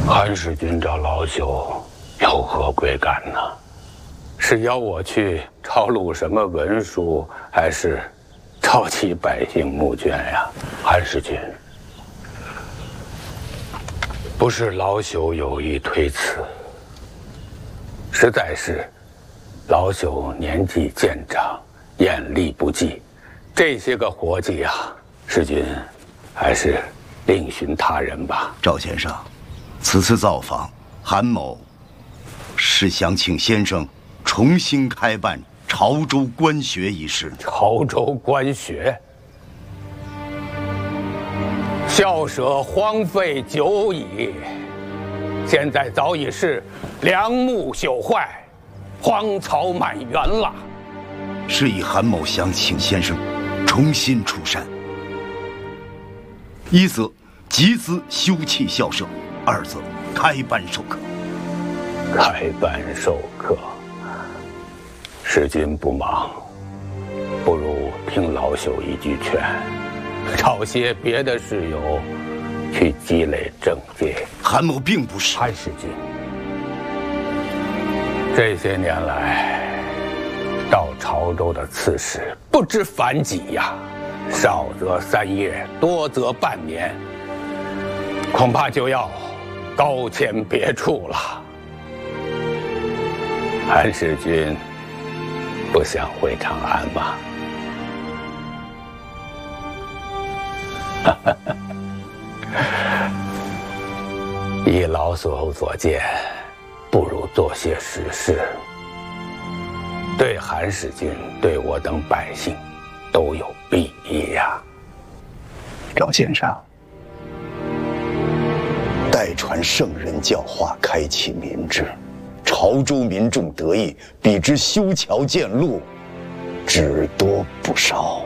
韩世君找老朽有何贵干呢？是要我去抄录什么文书，还是召集百姓募捐呀？韩世君，不是老朽有意推辞，实在是老朽年纪渐长，眼力不济，这些个活计啊，世君还是另寻他人吧。 赵先生，此次造访，韩某是想请先生重新开办潮州官学一事。 潮州官学，校舍荒废久矣，现在早已是梁木朽坏，荒草满园了。 是以韩某想请先生重新出山，一则集资修葺校舍，二则开班授课。 开班授课，世君不忙，不如听老朽一句劝，找些别的事友去积累政界。 韩某并不是。 韩世君，这些年来到潮州的刺史不知凡几呀，少则3月，多则半年，恐怕就要高迁别处了。韩世君不想回长安吗？依老朽所见，不如做些实事，对韩世君，对我等百姓都有裨益呀。 赵先生， 代传圣人教化，开启民智，潮州民众得益，比之修桥建路，只多不少。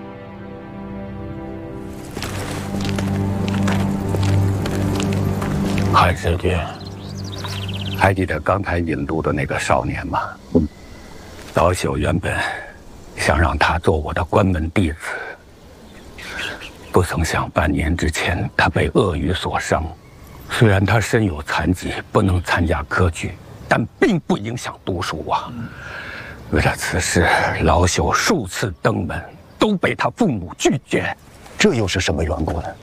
韩世君，还记得刚才引路的那个少年吗？老朽原本想让他做我的关门弟子，不曾想半年之前他被鳄鱼所伤。虽然他身有残疾，不能参加科举，但并不影响读书啊。为了此事，老朽数次登门，都被他父母拒绝。 这又是什么缘故呢？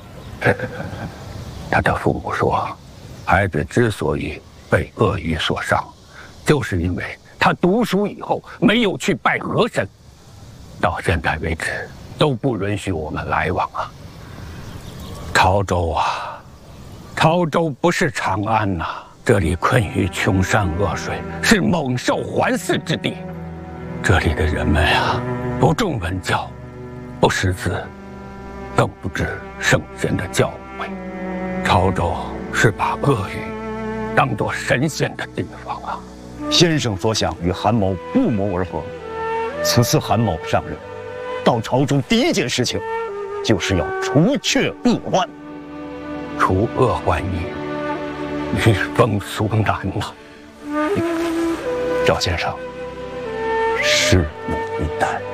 他的父母说，孩子之所以被鳄鱼所伤，就是因为他读书以后没有去拜河神，到现在为止都不允许我们来往啊。潮州啊，潮州不是长安呐，这里困于穷山恶水，是猛兽环伺之地。这里的人们呀，不重文教，不识字，更不知圣贤的教诲。潮州是把鳄鱼当作神仙的地方啊！ 先生所想与韩某不谋而合。此次韩某上任，到潮州第一件事情，就是要除却恶患。 除恶患疫，与风俗难呐。 赵先生，拭目以待。